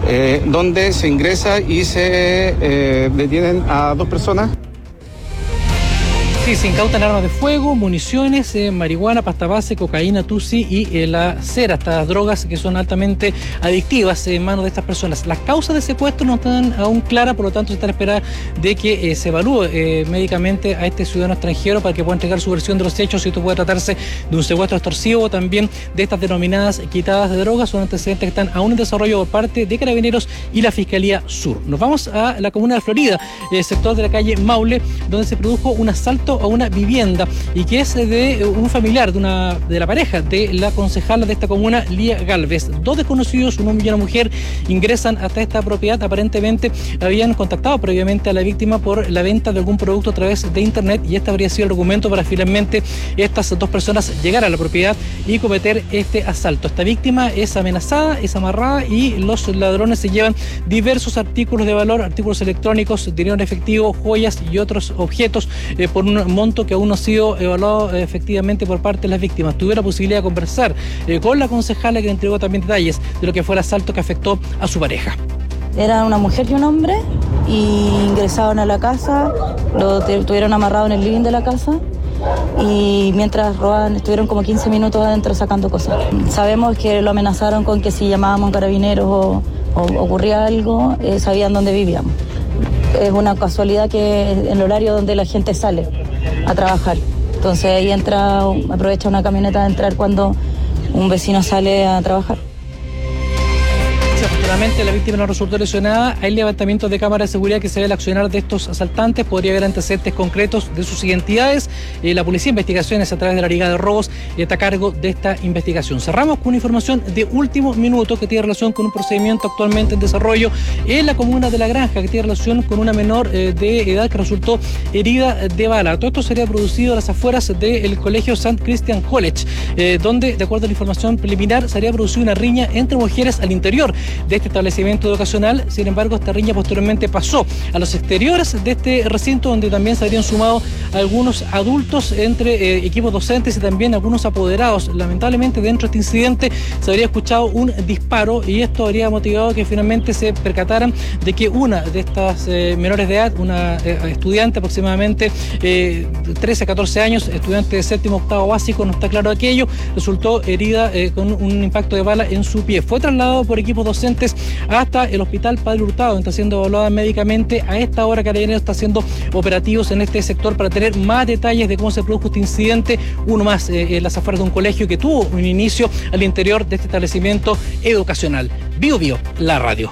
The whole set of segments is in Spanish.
donde se ingresa y se detienen a 2 personas. Sí, se incautan armas de fuego, municiones, marihuana, pasta base, cocaína, tusi y la cera, estas drogas que son altamente adictivas en manos de estas personas. Las causas de secuestro no están aún claras, por lo tanto se está a esperar de que se evalúe médicamente a este ciudadano extranjero para que pueda entregar su versión de los hechos, si esto puede tratarse de un secuestro extorsivo o también de estas denominadas quitadas de drogas. Son antecedentes que están aún en desarrollo por parte de Carabineros y la Fiscalía Sur. Nos vamos a la comuna de Florida, el sector de la calle Maule, donde se produjo un asalto a una vivienda y que es de un familiar de la pareja de la concejala de esta comuna, Lía Galvez. 2 desconocidos, un hombre y una mujer, ingresan hasta esta propiedad. Aparentemente habían contactado previamente a la víctima por la venta de algún producto a través de internet y este habría sido el argumento para finalmente estas 2 personas llegar a la propiedad y cometer este asalto. Esta víctima es amenazada, es amarrada y los ladrones se llevan diversos artículos de valor, artículos electrónicos, dinero en efectivo, joyas y otros objetos por un monto que aún no ha sido evaluado efectivamente por parte de las víctimas. Tuve la posibilidad de conversar con la concejala, que entregó también detalles de lo que fue el asalto que afectó a su pareja. Era una mujer y un hombre y ingresaron a la casa, lo tuvieron amarrado en el living de la casa y mientras robaban estuvieron como 15 minutos adentro sacando cosas. Sabemos que lo amenazaron con que si llamábamos a Carabineros o ocurría algo, sabían dónde vivíamos. Es una casualidad que en el horario donde la gente sale a trabajar. Entonces ahí aprovecha una camioneta de entrar cuando un vecino sale a trabajar. Afortunadamente la víctima no resultó lesionada. Hay levantamientos de cámaras de seguridad que se ve el accionar de estos asaltantes. Podría haber antecedentes concretos de sus identidades. La Policía de Investigaciones, a través de la Brigada de Robos, está a cargo de esta investigación. Cerramos con una información de último minuto que tiene relación con un procedimiento actualmente en desarrollo en la comuna de La Granja, que tiene relación con una menor de edad que resultó herida de bala. Todo esto sería producido a las afueras del colegio St. Christian College, donde, de acuerdo a la información preliminar, se habría producido una riña entre mujeres al interior de este establecimiento educacional. Sin embargo, esta riña posteriormente pasó a los exteriores de este recinto, donde también se habrían sumado algunos adultos entre equipos docentes y también algunos apoderados. Lamentablemente, dentro de este incidente se habría escuchado un disparo y esto habría motivado que finalmente se percataran de que una de estas menores de edad, una estudiante aproximadamente 13 a 14 años, estudiante de 7º, 8º básico, no está claro aquello, resultó herida con un impacto de bala en su pie. Fue trasladado por equipos docentes hasta el hospital Padre Hurtado, donde está siendo evaluada médicamente. A esta hora Carabineros está haciendo operativos en este sector para tener más detalles de cómo se produjo este incidente, uno más en las afueras de un colegio que tuvo un inicio al interior de este establecimiento educacional. Bio Bio, la radio.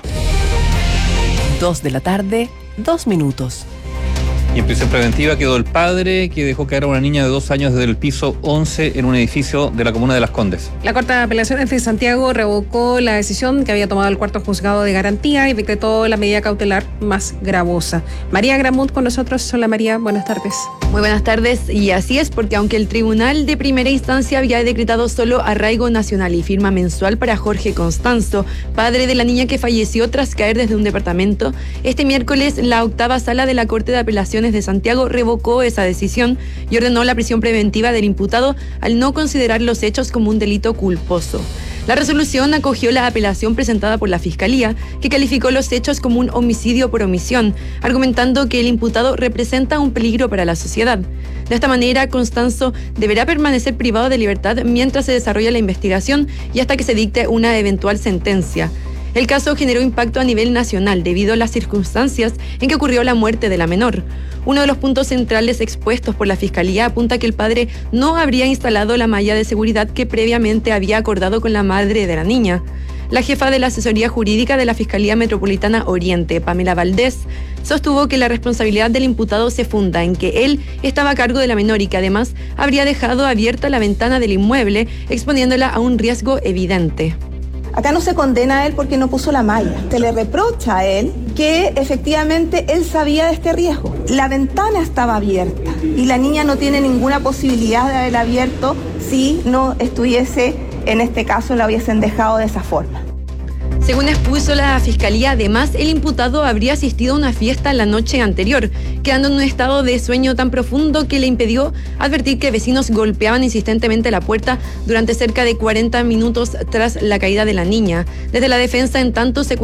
2 de la tarde, 2 minutos. Y en prisión preventiva quedó el padre que dejó caer a una niña de 2 años desde el piso 11 en un edificio de la comuna de Las Condes. La Corte de Apelaciones de Santiago revocó la decisión que había tomado el 4º juzgado de garantía y decretó la medida cautelar más gravosa. María Gramut con nosotros. Hola María, buenas tardes. Muy buenas tardes, y así es, porque aunque el tribunal de primera instancia había decretado solo arraigo nacional y firma mensual para Jorge Constanzo, padre de la niña que falleció tras caer desde un departamento, este miércoles la 8ª Sala de la Corte de Apelaciones de Santiago revocó esa decisión y ordenó la prisión preventiva del imputado al no considerar los hechos como un delito culposo. La resolución acogió la apelación presentada por la Fiscalía, que calificó los hechos como un homicidio por omisión, argumentando que el imputado representa un peligro para la sociedad. De esta manera, Constanzo deberá permanecer privado de libertad mientras se desarrolla la investigación y hasta que se dicte una eventual sentencia. El caso generó impacto a nivel nacional debido a las circunstancias en que ocurrió la muerte de la menor. Uno de los puntos centrales expuestos por la Fiscalía apunta que el padre no habría instalado la malla de seguridad que previamente había acordado con la madre de la niña. La jefa de la asesoría jurídica de la Fiscalía Metropolitana Oriente, Pamela Valdés, sostuvo que la responsabilidad del imputado se funda en que él estaba a cargo de la menor y que además habría dejado abierta la ventana del inmueble, exponiéndola a un riesgo evidente. Acá no se condena a él porque no puso la malla. Se le reprocha a él que efectivamente él sabía de este riesgo. La ventana estaba abierta y la niña no tiene ninguna posibilidad de haberla abierto si no estuviese, en este caso, la hubiesen dejado de esa forma. Según expuso la Fiscalía, además, el imputado habría asistido a una fiesta la noche anterior, quedando en un estado de sueño tan profundo que le impidió advertir que vecinos golpeaban insistentemente la puerta durante cerca de 40 minutos tras la caída de la niña. Desde la defensa, en tanto, se